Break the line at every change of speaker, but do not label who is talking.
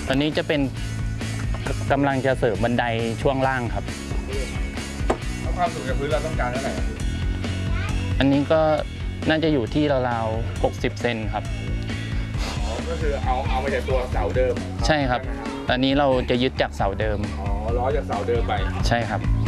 ตอนนี้จะเป็นกำลังจะเสริมบันไดช่วงล่างครับ
แล้วความสูงจากพื้นเราต้องการเท่าไหร่
อันนี้ก็น่าจะอยู่ที่ราวๆ60 เซนครับ
อ๋อก็คือเอามาจากตัวเสาเดิม
ใช่ครับตอนนี้เราจะยึดจากเสาเดิม
อ๋อล้อจากเสาเดิมไป
ใช่ครับ